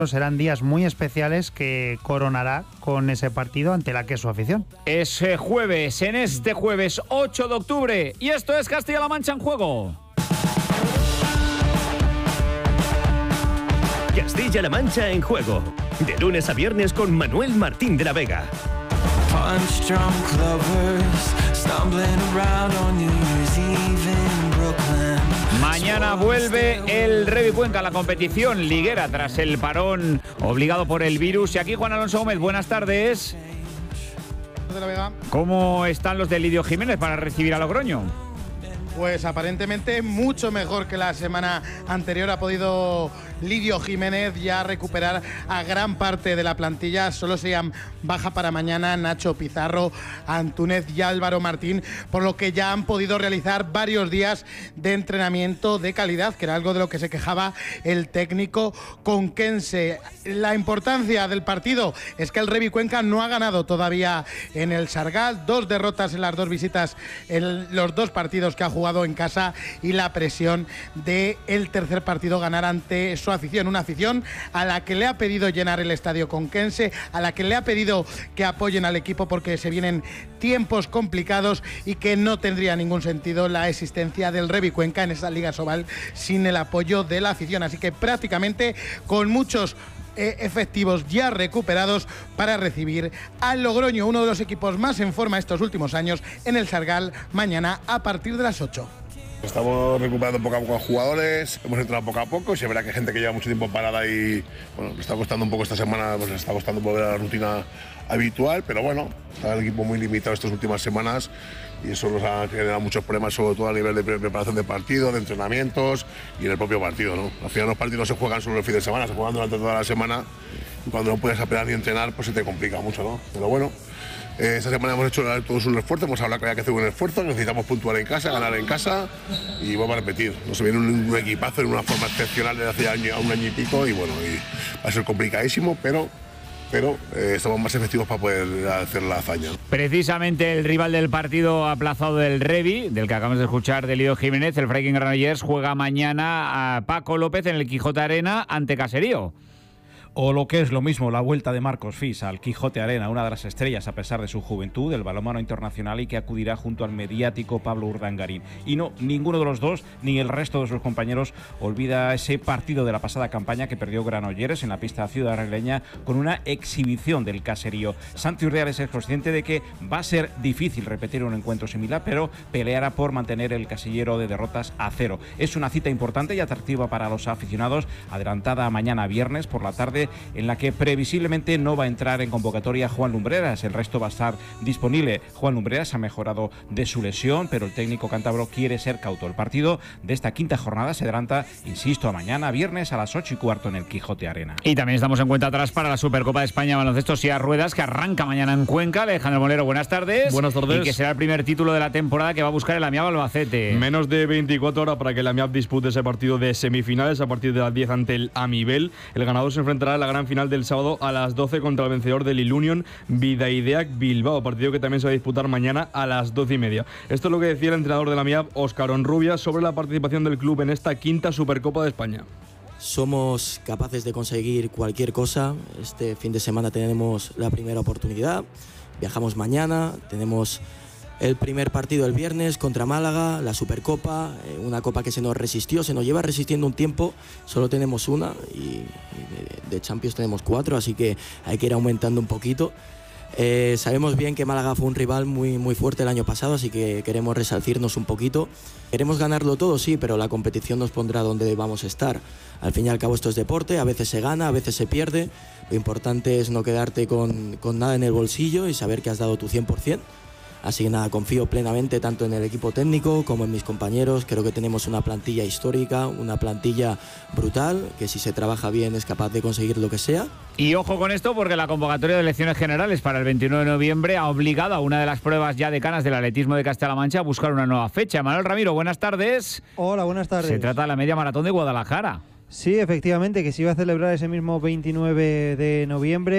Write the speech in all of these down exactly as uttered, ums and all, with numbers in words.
Serán días muy especiales que coronará con ese partido ante la que es su afición. Es eh, jueves, en este jueves ocho de octubre, y esto es Castilla-La Mancha en juego. Castilla-La Mancha en juego, de lunes a viernes con Manuel Martín de la Vega. Punch drunk lovers, stumbling around on New Year's Eve in Brooklyn. Mañana vuelve el Revy Cuenca a la competición liguera tras el parón obligado por el virus. Y aquí Juan Alonso Gómez, buenas tardes. De la Vega. ¿Cómo están los de Lidio Jiménez para recibir a Logroño? Pues aparentemente mucho mejor que la semana anterior. Ha podido Lidio Jiménez ya recuperar a gran parte de la plantilla. Solo serían baja para mañana Nacho Pizarro, Antúnez y Álvaro Martín, por lo que ya han podido realizar varios días de entrenamiento de calidad, que era algo de lo que se quejaba el técnico conquense. La importancia del partido es que el Revy Cuenca no ha ganado todavía en el Sargal, dos derrotas en las dos visitas, en los dos partidos que ha jugado en casa, y la presión de el tercer partido ganar ante su afición, una afición a la que le ha pedido llenar el estadio conquense, a la que le ha pedido que apoyen al equipo porque se vienen tiempos complicados y que no tendría ningún sentido la existencia del Revy Cuenca en esa Liga Sobal sin el apoyo de la afición. Así que prácticamente con muchos Eh, efectivos ya recuperados para recibir al Logroño, uno de los equipos más en forma estos últimos años, en el Sargal mañana a partir de las ocho. Estamos recuperando poco a poco a jugadores, hemos entrado poco a poco, se verá que hay gente que lleva mucho tiempo parada y bueno, le está costando un poco esta semana, pues le está costando volver a la rutina habitual, pero bueno, está el equipo muy limitado estas últimas semanas y eso nos ha generado muchos problemas, sobre todo a nivel de preparación de partido, de entrenamientos y en el propio partido, ¿no? Al final los partidos no se juegan solo el fin de semana, se juegan durante toda la semana y cuando no puedes apelar ni entrenar, pues se te complica mucho, ¿no? Pero bueno, eh, esta semana hemos hecho todos un esfuerzo, hemos hablado que hay que hacer un esfuerzo, necesitamos puntuar en casa, ganar en casa y vamos a repetir. Nos viene un, un equipazo en una forma excepcional desde hace año, un año y pico y bueno, y va a ser complicadísimo, pero... pero eh, estamos más efectivos para poder hacer la hazaña. Precisamente el rival del partido aplazado del Revy, del que acabamos de escuchar, de Lidio Jiménez, el Freiking Granollers, juega mañana a Paco López en el Quijote Arena ante Caserío. O lo que es lo mismo, la vuelta de Marcos Fis al Quijote Arena, una de las estrellas a pesar de su juventud, del balonmano internacional, y que acudirá junto al mediático Pablo Urdangarín. Y no, ninguno de los dos, ni el resto de sus compañeros, olvida ese partido de la pasada campaña que perdió Granollers en la pista ciudadreña con una exhibición del Caserío. Santi Urdiales es consciente de que va a ser difícil repetir un encuentro similar, pero peleará por mantener el casillero de derrotas a cero. Es una cita importante y atractiva para los aficionados, adelantada a mañana viernes por la tarde, en la que previsiblemente no va a entrar en convocatoria Juan Lumbreras. El resto va a estar disponible. Juan Lumbreras ha mejorado de su lesión, pero el técnico cántabro quiere ser cauto. El partido de esta quinta jornada se adelanta, insisto, a mañana viernes a las ocho y cuarto en el Quijote Arena. Y también estamos en cuenta atrás para la Supercopa de España baloncesto silla ruedas, que arranca mañana en Cuenca. Alejandro Molero, buenas tardes. Buenas tardes. Y que será el primer título de la temporada que va a buscar el Amiab Albacete. Menos de veinticuatro horas para que el Amiab dispute ese partido de semifinales a partir de las diez ante el Amibel. El ganador se enfrentará a la gran final del sábado a las doce contra el vencedor del Ilunion Bidaideac Bilbao, partido que también se va a disputar mañana a las doce y media. Esto es lo que decía el entrenador de la Amiab, Óscar Onrubia, sobre la participación del club en esta quinta Supercopa de España. Somos capaces de conseguir cualquier cosa. Este fin de semana tenemos la primera oportunidad, viajamos mañana, tenemos el primer partido el viernes contra Málaga, la Supercopa, eh, una copa que se nos resistió, se nos lleva resistiendo un tiempo, solo tenemos una y, y de, de Champions tenemos cuatro, así que hay que ir aumentando un poquito. Eh, sabemos bien que Málaga fue un rival muy, muy fuerte el año pasado, así que queremos resarcirnos un poquito. Queremos ganarlo todo, sí, pero la competición nos pondrá donde vamos a estar. Al fin y al cabo esto es deporte, a veces se gana, a veces se pierde. Lo importante es no quedarte con, con nada en el bolsillo y saber que has dado tu cien por ciento. Así que nada, confío plenamente tanto en el equipo técnico como en mis compañeros. Creo que tenemos una plantilla histórica, una plantilla brutal, que si se trabaja bien es capaz de conseguir lo que sea. Y ojo con esto, porque la convocatoria de elecciones generales para el veintinueve de noviembre ha obligado a una de las pruebas ya decanas del atletismo de Castilla-La Mancha a buscar una nueva fecha. Manuel Ramiro, buenas tardes. Hola, buenas tardes. Se trata de la media maratón de Guadalajara. Sí, efectivamente, que se iba a celebrar ese mismo veintinueve de noviembre,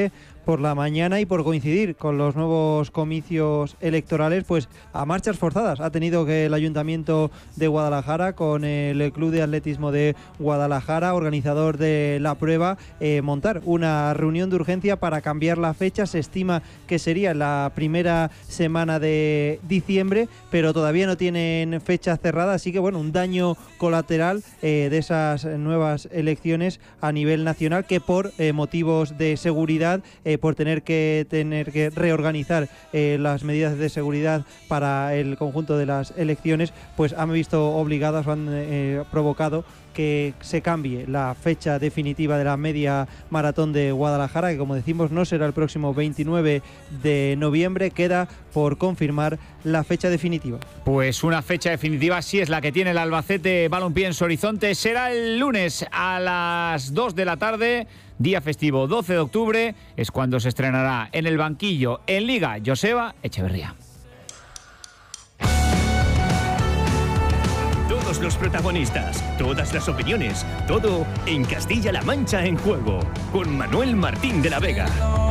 por la mañana y por coincidir con los nuevos comicios electorales, pues a marchas forzadas ha tenido que el Ayuntamiento de Guadalajara con el Club de Atletismo de Guadalajara, organizador de la prueba, eh, montar una reunión de urgencia para cambiar la fecha. Se estima que sería la primera semana de diciembre, pero todavía no tienen fecha cerrada, así que bueno, un daño colateral eh, de esas nuevas elecciones a nivel nacional, que por eh, motivos de seguridad, eh, por tener que tener que reorganizar eh, las medidas de seguridad para el conjunto de las elecciones, pues han visto obligadas o han eh, provocado que se cambie la fecha definitiva de la media maratón de Guadalajara, que como decimos no será el próximo veintinueve de noviembre, queda por confirmar la fecha definitiva. Pues una fecha definitiva sí es la que tiene el Albacete Balompié en su horizonte, será el lunes a las dos de la tarde, día festivo doce de octubre, es cuando se estrenará en el banquillo en Liga Joseba Echeverría. Todos los protagonistas, todas las opiniones, todo en Castilla-La Mancha en Juego, con Manuel Martín de la Vega.